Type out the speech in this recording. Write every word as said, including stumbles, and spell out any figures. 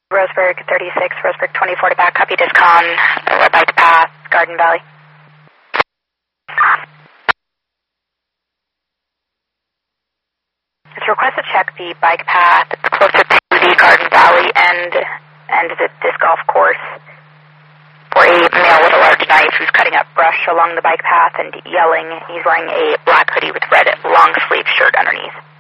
Roseburg thirty-six, Roseburg twenty-four to back, copy discon, uh, bike path, Garden Valley. It's requested to check the bike path closer to the Garden Valley end, end of the disc golf course for a male with a large knife who's cutting up brush along the bike path and yelling. He's wearing a black hoodie with red long sleeve shirt underneath.